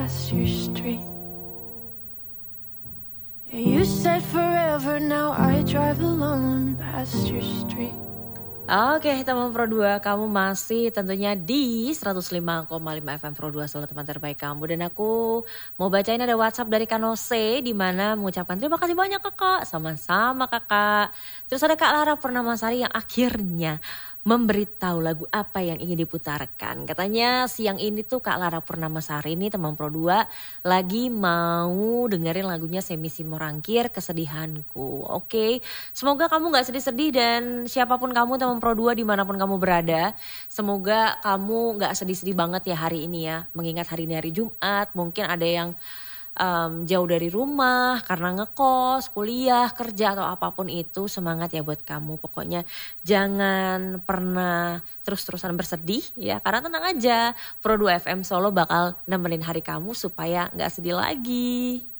past your street. You said forever, now I drive alone past your street. Oke, teman Pro 2, kamu masih tentunya di 105,5 FM Pro 2, selalu teman terbaik kamu. Dan aku mau bacain ada WhatsApp dari Kanose, di mana mengucapkan terima kasih banyak kakak, sama-sama kakak. Terus ada Kak Lara Purnamasari yang akhirnya memberitahu lagu apa yang ingin diputarkan. Katanya siang ini tuh Kak Lara Purnamasari nih teman Pro 2 lagi mau dengerin lagunya Semi Simorangkir, Kesedihanku. Oke, semoga kamu gak sedih-sedih dan siapapun kamu teman Pro 2 dimanapun kamu berada. Semoga kamu gak sedih-sedih banget ya hari ini ya. Mengingat hari ini hari Jumat, mungkin ada yang jauh dari rumah karena ngekos, kuliah, kerja atau apapun itu. Semangat ya buat kamu. Pokoknya jangan pernah terus-terusan bersedih ya. Karena tenang aja, Pro 2 FM Solo bakal nemenin hari kamu supaya gak sedih lagi.